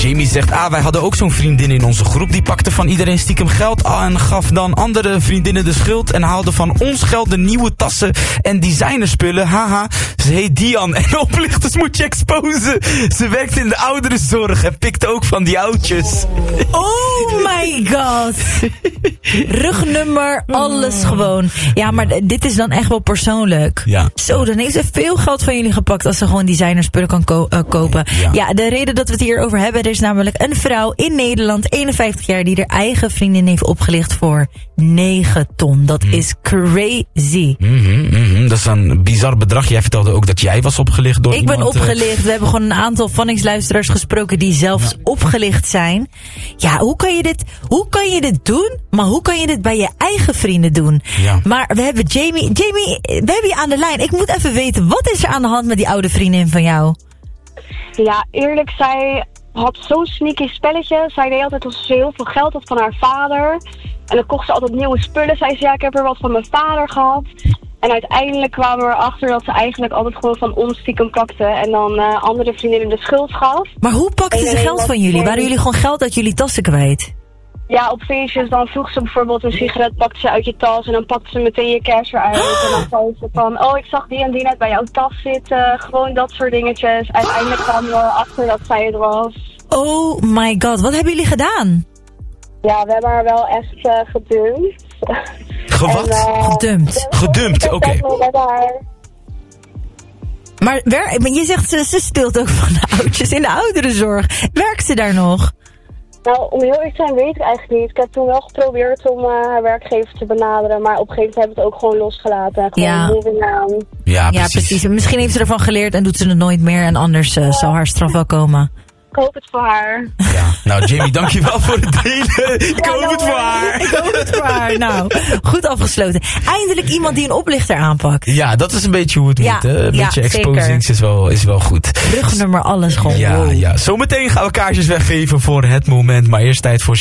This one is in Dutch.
Jamie zegt, wij hadden ook zo'n vriendin in onze groep. Die pakte van iedereen stiekem geld en gaf dan andere vriendinnen de schuld. En haalde van ons geld de nieuwe tassen en designerspullen. Haha, ze heet Dian en oplichters moet je exposen. Ze werkt in de ouderenzorg en pikt ook van die oudjes. Oh my god. Rugnummer, alles gewoon. Ja, maar dit is dan echt wel persoonlijk. Ja. Zo, dan heeft ze veel geld van jullie gepakt als ze gewoon designerspullen kan kopen. Ja, de reden dat we het hier over hebben, er is namelijk een vrouw in Nederland, 51 jaar, die haar eigen vriendin heeft opgelicht voor 9 ton. Dat is crazy. Dat is een bizar bedrag. Jij vertelde ook dat jij was opgelicht door iemand. Ik ben opgelicht. We hebben gewoon een aantal Vonningsluisteraars gesproken die zelfs opgelicht zijn. Ja, hoe kan je dit doen? Maar hoe kan je dit bij je eigen vrienden doen? Ja. Maar we hebben Jamie, we hebben je aan de lijn. Ik moet even weten, wat is er aan de hand met die oude vriendin van jou? Ja, eerlijk, zij had zo'n sneaky spelletje. Zij deed altijd alsof ze heel veel geld had van haar vader. En dan kocht ze altijd nieuwe spullen. Zei ze, ja, ik heb er wat van mijn vader gehad. En uiteindelijk kwamen we erachter dat ze eigenlijk altijd gewoon van ons stiekem pakte. En dan andere vriendinnen de schuld gaf. Maar hoe pakte ze geld van jullie? Waren jullie gewoon geld uit jullie tassen kwijt? Ja, op feestjes dan vroeg ze bijvoorbeeld een sigaret, pakte ze uit je tas en dan pakte ze meteen je cash eruit. En dan zei ze van, oh, ik zag die en die net bij jouw tas zitten. Gewoon dat soort dingetjes. Uiteindelijk kwamen we erachter dat zij het was. Oh my god, wat hebben jullie gedaan? Ja, we hebben haar wel echt gedumpt. Gedumpt, oké. Maar je zegt ze steelt ook van de oudjes in de ouderenzorg. Werkt ze daar nog? Nou, om heel eerlijk te zijn weet ik eigenlijk niet. Ik heb toen wel geprobeerd om haar werkgever te benaderen. Maar op een gegeven moment hebben we het ook gewoon losgelaten. En gewoon Ja, precies. Misschien heeft ze ervan geleerd en doet ze het nooit meer. En anders zal haar straf wel komen. Ik hoop het voor haar. Ja, nou Jamie, dankjewel voor het delen. Ik hoop het voor haar. Ik hoop het voor haar. Nou, goed afgesloten. Eindelijk iemand die een oplichter aanpakt. Ja, dat is een beetje hoe het moet. Hè? Een beetje exposing is wel goed. Rugnummer, alles gewoon. Ja. Zometeen gaan we kaartjes weggeven voor het moment. Maar eerst tijd voor